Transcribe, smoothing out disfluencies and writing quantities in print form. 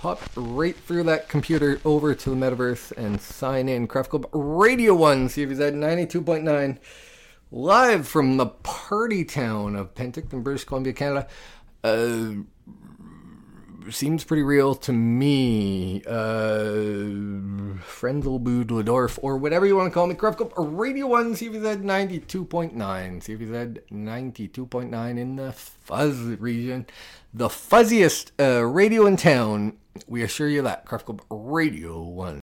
hop right through that computer over to the metaverse and sign in. Craft Club Radio 1, CFZ 92.9, live from the party town of Penticton, British Columbia, Canada. Seems pretty real to me. Frenzelbud-Ladorf, or whatever you want to call me. Craft Club Radio 1, CFZ 92.9. CFZ 92.9 in the Fuzz region. The fuzziest radio in town. We assure you that. Craft Club Radio 1.